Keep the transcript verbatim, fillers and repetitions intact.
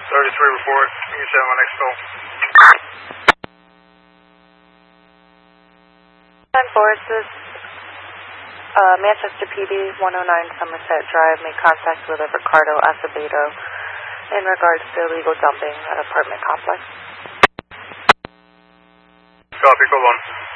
thirty-three report. You can set my next call. ten four, this is uh, Manchester P D, one oh nine Somerset Drive, made contact with Ricardo Acevedo in regards to illegal dumping at apartment complex. Copy, go on.